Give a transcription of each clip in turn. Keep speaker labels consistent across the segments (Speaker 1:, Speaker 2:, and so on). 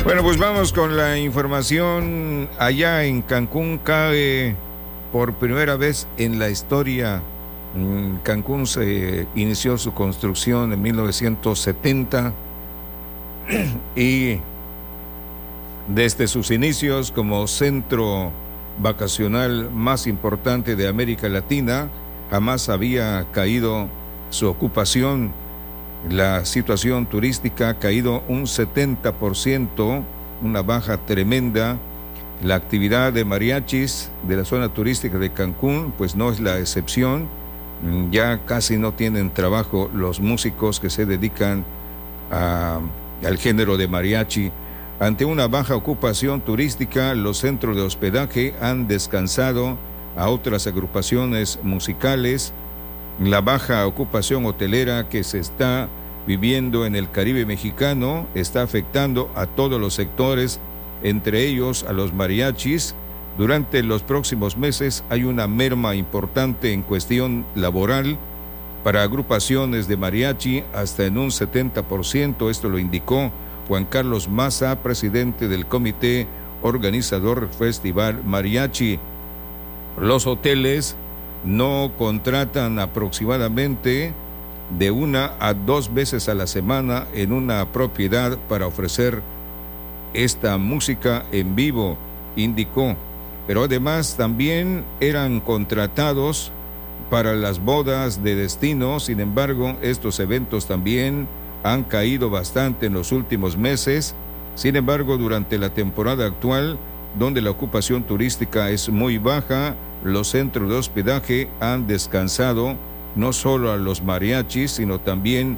Speaker 1: Bueno, pues vamos con la información. Allá en Cancún cae por primera vez en la historia. Cancún se inició su construcción en 1970 y desde sus inicios como centro vacacional más importante de América Latina, jamás había caído su ocupación. La situación turística ha caído un 70%, una baja tremenda. La actividad de mariachis de la zona turística de Cancún, pues no es la excepción. Ya casi no tienen trabajo los músicos que se dedican al género de mariachi. Ante una baja ocupación turística, los centros de hospedaje han descansado a otras agrupaciones musicales. La baja ocupación hotelera que se está viviendo en el Caribe mexicano está afectando a todos los sectores, entre ellos a los mariachis. Durante los próximos meses hay una merma importante en cuestión laboral para agrupaciones de mariachi, hasta en un 70%. Esto lo indicó Juan Carlos Maza, presidente del comité organizador del Festival Mariachi. Los hoteles no contratan aproximadamente de 1 a 2 veces a la semana en una propiedad para ofrecer esta música en vivo, indicó. Pero además también eran contratados para las bodas de destino. Sin embargo, estos eventos también han caído bastante en los últimos meses. Sin embargo, durante la temporada actual, donde la ocupación turística es muy baja, los centros de hospedaje han descansado no solo a los mariachis, sino también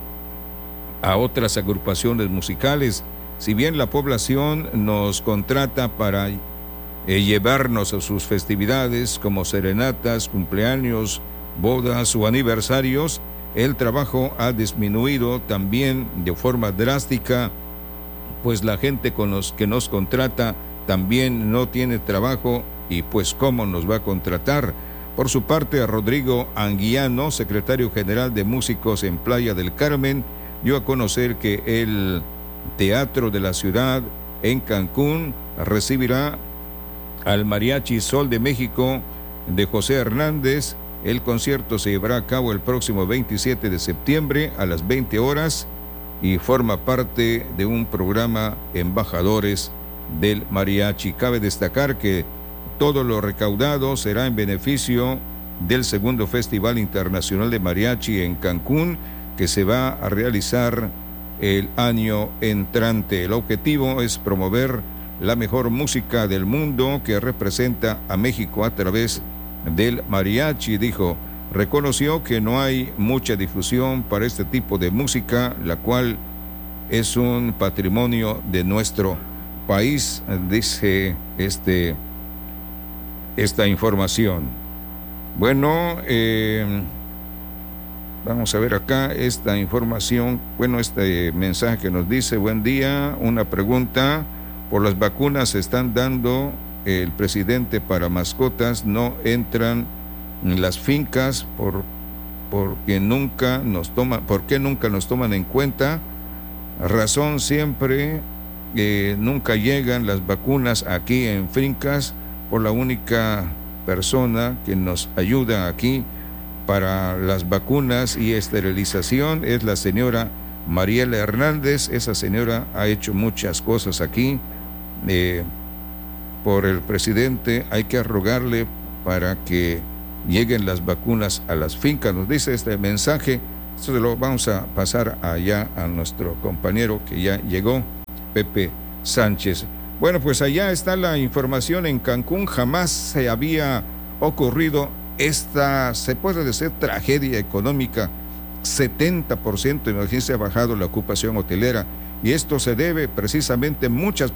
Speaker 1: a otras agrupaciones musicales. Si bien la población nos contrata para llevarnos a sus festividades como serenatas, cumpleaños, bodas o aniversarios, el trabajo ha disminuido también de forma drástica, pues la gente que nos contrata también no tiene trabajo y pues ¿cómo nos va a contratar? Por su parte, Rodrigo Anguiano, secretario general de Músicos en Playa del Carmen, dio a conocer que el Teatro de la Ciudad en Cancún recibirá al Mariachi Sol de México de José Hernández. El concierto se llevará a cabo el próximo 27 de septiembre a las 20 horas y forma parte de un programa Embajadores del Mariachi. Cabe destacar que todo lo recaudado será en beneficio del segundo Festival Internacional de Mariachi en Cancún, que se va a realizar el año entrante. El objetivo es promover la mejor música del mundo que representa a México a través del mariachi, dijo. Reconoció que no hay mucha difusión para este tipo de música, la cual es un patrimonio de nuestro país, dice esta información. Bueno, vamos a ver acá esta información. Bueno, este mensaje que nos dice: buen día, una pregunta. Por las vacunas se están dando el presidente para mascotas, no entran en las fincas porque nunca nos toman, ¿por qué nunca nos toman en cuenta? Razón siempre, nunca llegan las vacunas aquí en fincas. Por la única persona que nos ayuda aquí para las vacunas y esterilización es la señora Mariela Hernández. Esa señora ha hecho muchas cosas aquí por el presidente. Hay que rogarle para que lleguen las vacunas a las fincas, nos dice este mensaje. Esto se lo vamos a pasar allá a nuestro compañero que ya llegó, Pepe Sánchez. Bueno, pues allá está la información en Cancún. Jamás se había ocurrido esta, se puede decir, tragedia económica. 70%, imagínense, ha bajado la ocupación hotelera. Y esto se debe precisamente muchas